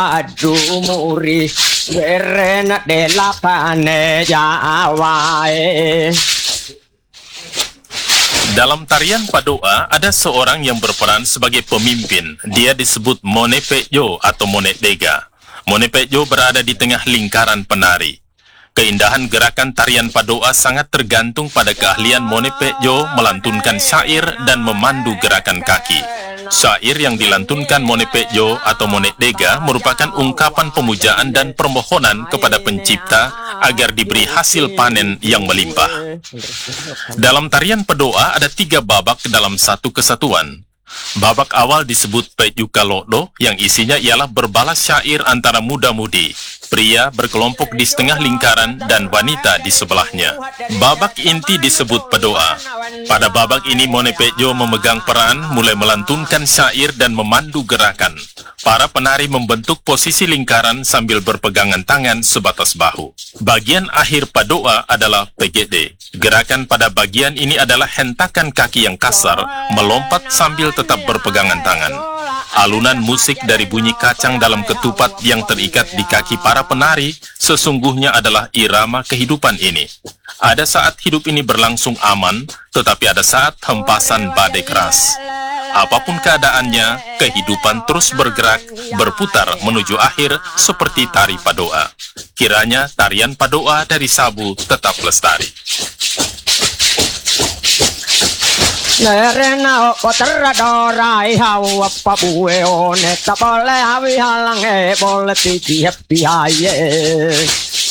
Aduh muri werena dela pane jawae. Dalam tarian Padoa, ada seorang yang berperan sebagai pemimpin. Dia disebut Mone Pekjo atau Mone Dega. Mone Pekjo berada di tengah lingkaran penari. Keindahan gerakan tarian Padoa sangat tergantung pada keahlian Mone Pekjo melantunkan syair dan memandu gerakan kaki. Syair yang dilantunkan Mone Pekjo atau Mone Dega merupakan ungkapan pemujaan dan permohonan kepada pencipta agar diberi hasil panen yang melimpah. Dalam tarian Padoa ada 3 babak dalam satu kesatuan. Babak awal disebut Pejuka Lodo yang isinya ialah berbalas syair antara muda-mudi. Pria berkelompok di setengah lingkaran dan wanita di sebelahnya. Babak inti disebut Padoa. Pada babak ini Mone Pekjo memegang peran mulai melantunkan syair dan memandu gerakan. Para penari membentuk posisi lingkaran sambil berpegangan tangan sebatas bahu. Bagian akhir Padoa adalah PGD. Gerakan pada bagian ini adalah hentakan kaki yang kasar, melompat sambil tetap berpegangan tangan. Alunan musik dari bunyi kacang dalam ketupat yang terikat di kaki para penari sesungguhnya adalah irama kehidupan ini. Ada saat hidup ini berlangsung aman, tetapi ada saat hempasan badai keras. Apapun keadaannya, kehidupan terus bergerak, berputar menuju akhir seperti tari Padoa. Kiranya tarian Padoa dari Sabu tetap lestari. Nerena otra dorai hawa pabue one tapole hawi halange bole titi happy aye.